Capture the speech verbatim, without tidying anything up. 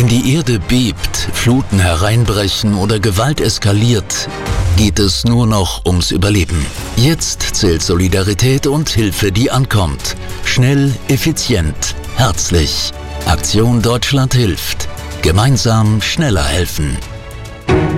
Wenn die Erde bebt, Fluten hereinbrechen oder Gewalt eskaliert, geht es nur noch ums Überleben. Jetzt zählt Solidarität und Hilfe, die ankommt. Schnell, effizient, herzlich. Aktion Deutschland hilft. Gemeinsam schneller helfen.